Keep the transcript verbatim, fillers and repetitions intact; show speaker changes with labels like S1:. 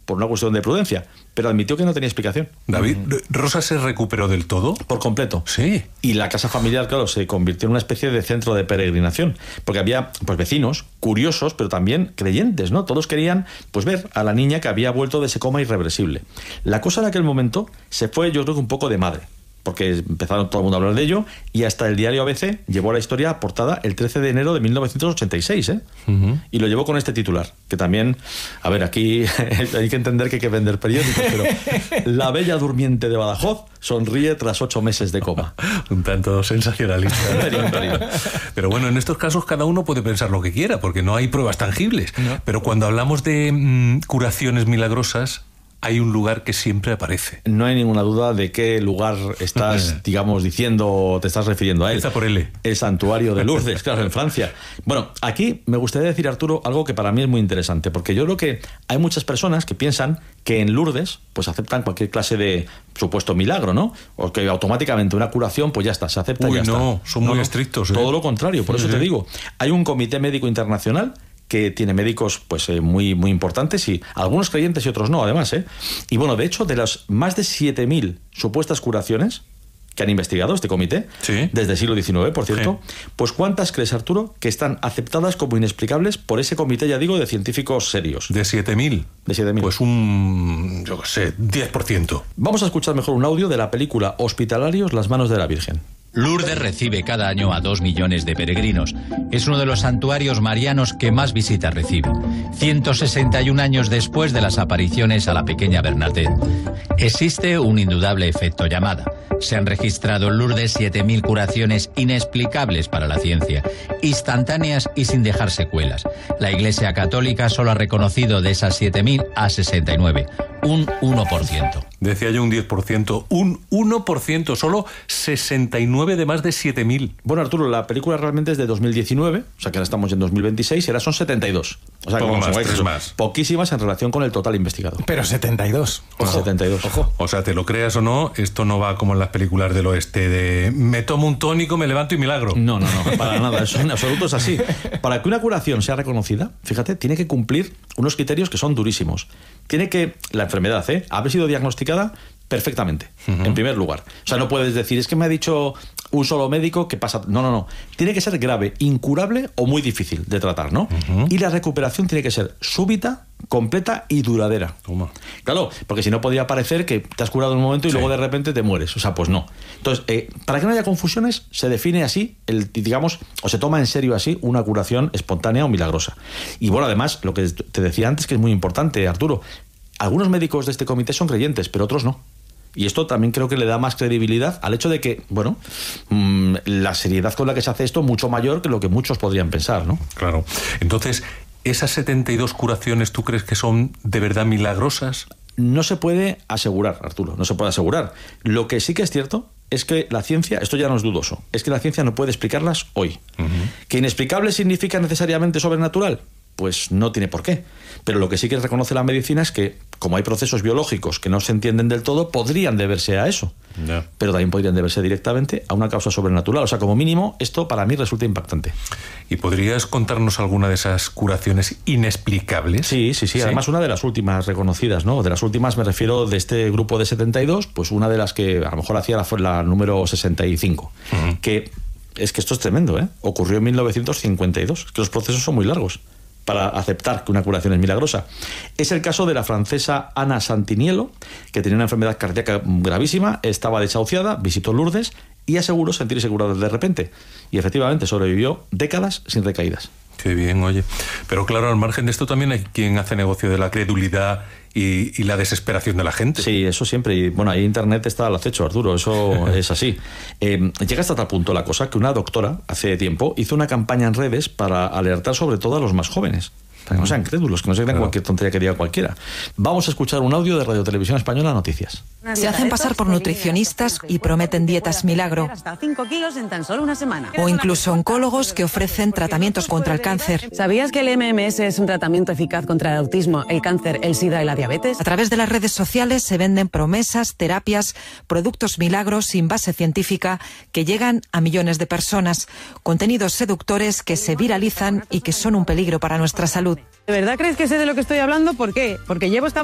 S1: por una cuestión de prudencia, pero admitió que no tenía explicación.
S2: David, ¿Rosa se recuperó del todo?
S1: Por completo.
S2: Sí.
S1: Y la casa familiar, claro, se convirtió en una especie de centro de peregrinación, porque había pues vecinos curiosos, pero también creyentes, ¿no? Todos querían pues ver a la niña que había vuelto de ese coma irreversible. La cosa en aquel momento se fue, yo creo que un poco de madre, porque empezaron todo el mundo a hablar de ello, y hasta el diario A B C llevó la historia a portada el trece de enero de mil novecientos ochenta y seis, ¿eh? Uh-huh. Y lo llevó con este titular, que también, a ver, aquí hay que entender que hay que vender periódicos, pero la bella durmiente de Badajoz sonríe tras ocho meses de coma.
S2: Un tanto sensacionalista. Pero bueno, en estos casos cada uno puede pensar lo que quiera, porque no hay pruebas tangibles. No. Pero cuando hablamos de mmm, curaciones milagrosas, hay un lugar que siempre aparece.
S1: No hay ninguna duda de qué lugar estás, digamos, diciendo o te estás refiriendo a él.
S2: Está por L.
S1: El santuario de Lourdes, claro, en Francia. Bueno, aquí me gustaría decir, Arturo, algo que para mí es muy interesante, porque yo creo que hay muchas personas que piensan que en Lourdes pues aceptan cualquier clase de supuesto milagro, ¿no? O que automáticamente una curación, pues ya está, se acepta y ya
S2: no,
S1: está.
S2: no, son muy
S1: no,
S2: estrictos. ¿eh?
S1: Todo lo contrario, por sí, eso sí. te digo. Hay un comité médico internacional que tiene médicos pues eh, muy, muy importantes, y algunos creyentes y otros no, además. ¿eh? Y bueno, de hecho, de las más de siete mil supuestas curaciones que han investigado este comité,
S2: ¿sí?
S1: desde el siglo diecinueve, por cierto, sí. pues ¿cuántas crees, Arturo, que están aceptadas como inexplicables por ese comité, ya digo, de científicos serios?
S2: ¿De siete mil?
S1: De siete mil.
S2: Pues un, yo qué sé, diez por ciento.
S1: Vamos a escuchar mejor un audio de la película Hospitalarios, las manos de la Virgen.
S3: Lourdes recibe cada año a dos millones de peregrinos. Es uno de los santuarios marianos que más visitas recibe. ciento sesenta y un años después de las apariciones a la pequeña Bernadette. Existe un indudable efecto llamada. Se han registrado en Lourdes siete mil curaciones inexplicables para la ciencia, instantáneas y sin dejar secuelas. La Iglesia Católica solo ha reconocido de esas siete mil a sesenta y nueve, un uno por ciento.
S2: Decía yo un diez por ciento, un uno por ciento, solo sesenta y nueve de más de siete mil.
S1: Bueno, Arturo, la película realmente es de dos mil diecinueve, o sea que ahora estamos en dos mil veintiséis, y ahora son setenta y dos. O sea,
S2: Poco
S1: que
S2: más,
S1: tres
S2: tres más.
S1: Poquísimas en relación con el total investigado.
S4: Pero setenta y dos.
S1: Ojo. setenta y dos.
S2: Ojo. O sea, te lo creas o no, esto no va como en las películas del oeste de me tomo un tónico, me levanto y milagro.
S1: No, no, no, para nada. Eso en absoluto es así. Para que una curación sea reconocida, fíjate, tiene que cumplir unos criterios que son durísimos. Tiene que, la enfermedad, ¿eh? haber sido diagnosticada perfectamente, uh-huh. en primer lugar. O sea, no puedes decir, es que me ha dicho un solo médico que pasa... No, no, no. Tiene que ser grave, incurable o muy difícil de tratar, ¿no? Uh-huh. Y la recuperación tiene que ser súbita, completa y duradera.
S2: Toma.
S1: Claro, porque si no podría parecer que te has curado en un momento y sí. luego de repente te mueres. O sea, pues no. Entonces, eh, para que no haya confusiones, se define así, el, digamos, o se toma en serio así una curación espontánea o milagrosa. Y bueno, además, lo que te decía antes, que es muy importante, Arturo, algunos médicos de este comité son creyentes, pero otros no. Y esto también creo que le da más credibilidad al hecho de que, bueno, mmm, la seriedad con la que se hace esto mucho mayor que lo que muchos podrían pensar, ¿no?
S2: Claro. Entonces, ¿esas setenta y dos curaciones tú crees que son de verdad milagrosas?
S1: No se puede asegurar, Arturo, no se puede asegurar. Lo que sí que es cierto es que la ciencia, esto ya no es dudoso, es que la ciencia no puede explicarlas hoy. Uh-huh. ¿Que inexplicable significa necesariamente sobrenatural? Pues no tiene por qué. Pero lo que sí que reconoce la medicina es que, como hay procesos biológicos que no se entienden del todo, podrían deberse a eso. No. Pero también podrían deberse directamente a una causa sobrenatural. O sea, como mínimo, esto para mí resulta impactante.
S2: ¿Y podrías contarnos alguna de esas curaciones inexplicables?
S1: Sí, sí, sí. ¿Sí? Además, una de las últimas reconocidas, ¿no? De las últimas me refiero de este grupo de setenta y dos, pues una de las que a lo mejor hacía la, la número sesenta y cinco. Uh-huh. Que es que esto es tremendo, ¿eh? Ocurrió en mil novecientos cincuenta y dos, que los procesos son muy largos para aceptar que una curación es milagrosa. Es el caso de la francesa Ana Santinielo, que tenía una enfermedad cardíaca gravísima, estaba desahuciada, visitó Lourdes y aseguró sentirse curada de repente. Y efectivamente sobrevivió décadas sin recaídas.
S2: Qué bien, oye. Pero claro, al margen de esto también hay quien hace negocio de la credulidad y, y la desesperación de la gente.
S1: Sí, eso siempre. Y bueno, ahí Internet está al acecho, Arturo, eso es así. Eh, llega hasta tal punto la cosa que una doctora hace tiempo hizo una campaña en redes para alertar sobre todo a los más jóvenes. Para que no sean crédulos, que no se crean claro. cualquier tontería que diga cualquiera. Vamos a escuchar un audio de Radio Televisión Española Noticias.
S5: Se hacen pasar por nutricionistas y prometen dietas milagro.
S6: Hasta cinco kilos en tan solo una semana.
S5: O incluso oncólogos que ofrecen tratamientos contra el cáncer.
S6: ¿Sabías que el M M S es un tratamiento eficaz contra el autismo, el cáncer, el SIDA y la diabetes?
S5: A través de las redes sociales se venden promesas, terapias, productos milagros sin base científica que llegan a millones de personas. Contenidos seductores que se viralizan y que son un peligro para nuestra salud.
S6: ¿De verdad crees que sé de lo que estoy hablando? ¿Por qué? Porque llevo esta